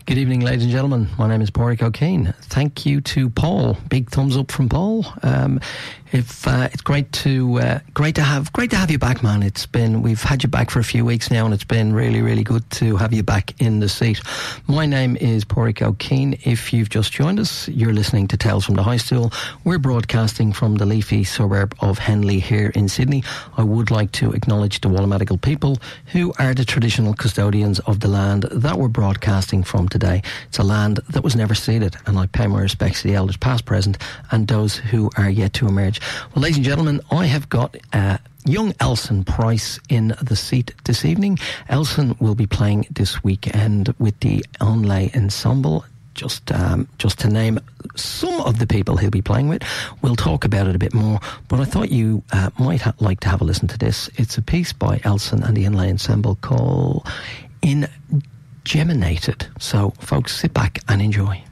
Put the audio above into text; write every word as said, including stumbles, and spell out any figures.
Good evening, ladies and gentlemen. My name is Pádraig O'Kane. Thank you to Paul. Big thumbs up from Paul. Um, if uh, it's great to uh, great to have great to have you back, man. It's been we've had you back for a few weeks now, and it's been really really good to have you back in the seat. My name is Pádraig O'Kane. If you've just joined us, you're listening to Tales from the High Stool. We're broadcasting from the leafy suburb of Henley here in Sydney. I would like to acknowledge the Wallamadigal people, who are the traditional custodians of the land that we're broadcasting from today. It's a land that was never ceded, and I pay my respects to the elders past, present, and those who are yet to emerge. Well, ladies and gentlemen, I have got uh, young Elson Price in the seat this evening. Elson will be playing this weekend with the Onlay Ensemble. Just um, just to name some of the people he'll be playing with. We'll talk about it a bit more, but I thought you uh, might ha- like to have a listen to this. It's a piece by Elson and the Onlay Ensemble called Ingeminated. So, folks, sit back and enjoy.